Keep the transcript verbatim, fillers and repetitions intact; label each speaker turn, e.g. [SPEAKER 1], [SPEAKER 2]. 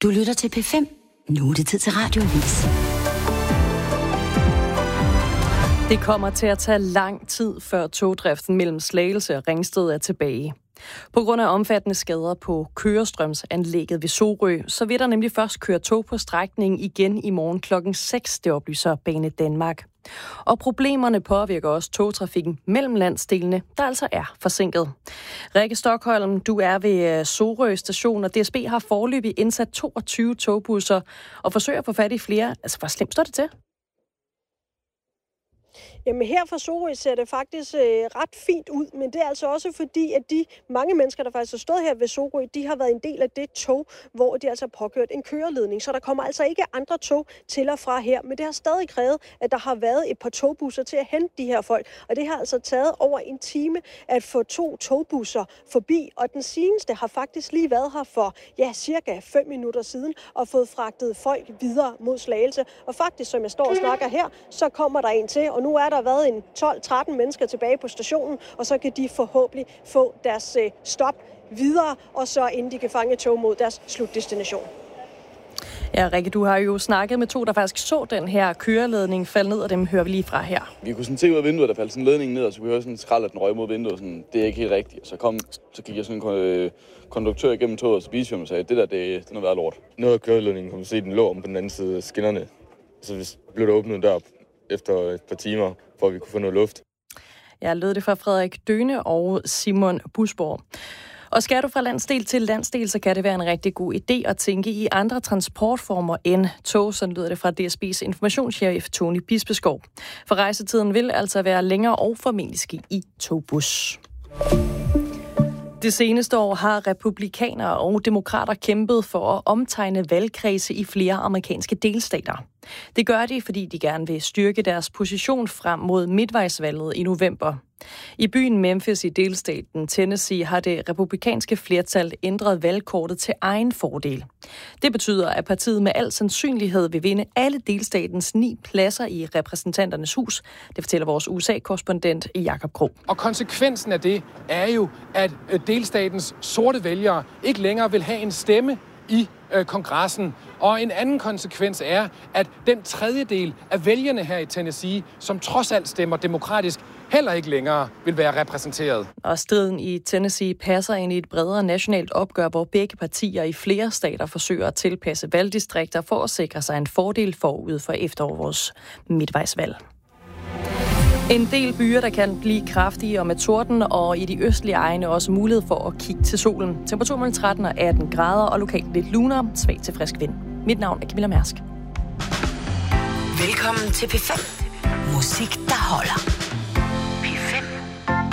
[SPEAKER 1] Du lytter til P fem. Nu er det tid til Radioavis.
[SPEAKER 2] Det kommer til at tage lang tid, før togdriften mellem Slagelse og Ringsted er tilbage. På grund af omfattende skader på kørestrømsanlægget ved Sorø, så vil der nemlig først køre tog på strækningen igen i morgen klokken seks, det oplyser Bane Danmark. Og problemerne påvirker også togtrafikken mellem landsdelene, der altså er forsinket. Rikke Stockholm, du er ved Sorø station, og D S B har foreløbig indsat toogtyve togbusser og forsøger at få fat i flere. Altså, hvor slemt står det til?
[SPEAKER 3] Jamen her fra Sorø ser det faktisk øh, ret fint ud, men det er altså også fordi, at de mange mennesker, der faktisk har stået her ved Sorø, de har været en del af det tog, hvor de altså har påkørt en køreledning. Så der kommer altså ikke andre tog til og fra her, men det har stadig krævet, at der har været et par togbusser til at hente de her folk. Og det har altså taget over en time at få to togbusser forbi, og den seneste har faktisk lige været her for ja, cirka fem minutter siden og fået fragtet folk videre mod Slagelse. Og faktisk, som jeg står og snakker her, så kommer der en til, og nu er der været en tolv tretten mennesker tilbage på stationen, og så kan de forhåbentlig få deres øh, stop videre, og så inden de kan fange tog mod deres slutdestination.
[SPEAKER 2] Ja, Rikke, du har jo snakket med to, der faktisk så den her køreledning falde ned, og dem hører vi lige fra her.
[SPEAKER 4] Vi kunne sådan se ud af vinduet, der faldt sådan en ledning ned, og så kunne vi høre sådan en skrald, at den røg mod vinduet. Sådan, det er ikke helt rigtigt. Så, kom, så gik jeg sådan en øh, konduktør igennem toget, og så viste jeg mig og sagde, det der, det, det har været lort.
[SPEAKER 5] Noget af køreledningen kunne man se, den lå om på den anden side af skinnerne. Så blev der åbnet dør efter et par timer, for at vi kunne få noget luft.
[SPEAKER 2] Jeg lød det fra Frederik Døne og Simon Busborg. Og skal du fra landsdel til landsdel, så kan det være en rigtig god idé at tænke i andre transportformer end tog, sådan lyder det fra D S B's informationschef Tony Bispeskov. For rejsetiden vil altså være længere og formentlig ske i togbus. Det seneste år har republikanere og demokrater kæmpet for at omtegne valgkredse i flere amerikanske delstater. Det gør de, fordi de gerne vil styrke deres position frem mod midtvejsvalget i november. I byen Memphis i delstaten Tennessee har det republikanske flertal ændret valgkortet til egen fordel. Det betyder, at partiet med al sandsynlighed vil vinde alle delstatens ni pladser i repræsentanternes hus. Det fortæller vores U S A-korrespondent Jakob Krog.
[SPEAKER 6] Og konsekvensen af det er jo, at delstatens sorte vælgere ikke længere vil have en stemme i øh, kongressen. Og en anden konsekvens er, at den tredjedel af vælgerne her i Tennessee, som trods alt stemmer demokratisk, heller ikke længere vil være repræsenteret.
[SPEAKER 2] Og striden i Tennessee passer ind i et bredere nationalt opgør, hvor begge partier i flere stater forsøger at tilpasse valgdistrikter for at sikre sig en fordel forud for efterårets midtvejsvalg. En del byer, der kan blive kraftige og med torden, og i de østlige egne også mulighed for at kigge til solen. Temperatur mellem tretten og atten grader, og lokalt lidt lunere, svag til frisk vind. Mit navn er Camilla Mærsk.
[SPEAKER 1] Velkommen til P fem. Musik, der holder.